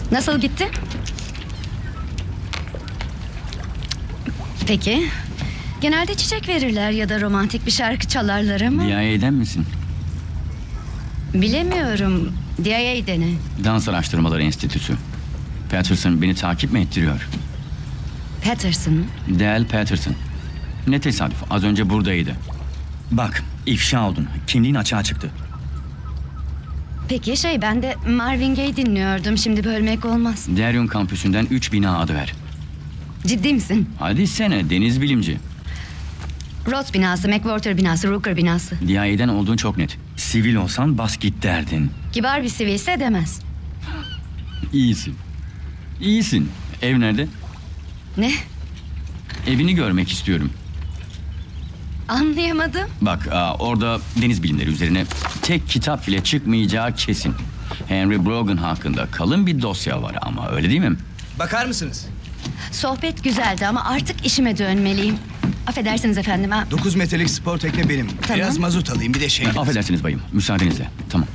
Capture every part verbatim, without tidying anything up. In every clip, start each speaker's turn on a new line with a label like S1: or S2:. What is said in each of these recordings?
S1: Nasıl gitti? Peki. Genelde çiçek verirler ya da romantik bir şarkı çalarlar ama...
S2: D I A'den misin?
S1: Bilemiyorum. D I A dene.
S2: Dans Araştırmaları Enstitüsü. Patterson beni takip mi ettiriyor?
S1: Patterson mı?
S2: Dale Patterson. Ne tesadüf, az önce buradaydı.
S3: Bak, ifşa oldun. Kimliğin açığa çıktı.
S1: Peki şey, ben de Marvin Gaye dinliyordum. Şimdi bölmek olmaz.
S2: Darien kampüsünden üç bina adı ver.
S1: Ciddi misin?
S2: Hadi sene, deniz bilimci.
S1: Roth binası, McWhorter binası, Rooker binası.
S2: D I A'den olduğun çok net.
S3: Sivil olsan bas git derdin.
S1: Kibar bir sivilse demez.
S2: İyisin. İyisin. Ev nerede?
S1: Ne?
S2: Evini görmek istiyorum.
S1: Anlayamadım.
S2: Bak, aa, orada deniz bilimleri üzerine tek kitap bile çıkmayacağı kesin. Henry Brogan hakkında kalın bir dosya var ama öyle değil mi?
S4: Bakar mısınız?
S1: Sohbet güzeldi ama artık işime dönmeliyim. Affedersiniz efendim. Ha.
S4: Dokuz metrelik spor tekne benim.
S1: Tamam.
S4: Biraz mazot alayım, bir de şey...
S2: Ee, affedersiniz bayım, müsaadenizle. Tamam.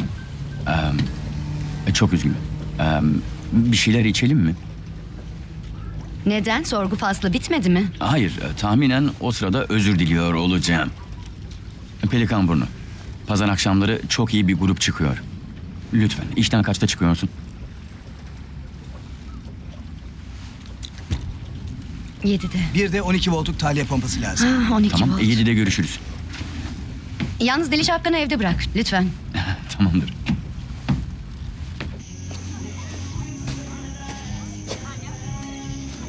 S2: Ee, çok üzgünüm. Ee, bir şeyler içelim mi?
S1: Neden? Sorgu faslı bitmedi mi?
S2: Hayır, e, tahminen o sırada özür diliyor olacağım. Pelikan Burnu. Pazar akşamları çok iyi bir grup çıkıyor. Lütfen, işten kaçta çıkıyorsun?
S1: Yedide.
S4: Bir de on iki voltluk tahliye pompası lazım.
S1: Ah, on iki
S2: Tamam,
S1: volt.
S2: yedide görüşürüz.
S1: Yalnız Deliş Hakkı'nı evde bırak lütfen.
S2: Tamamdır.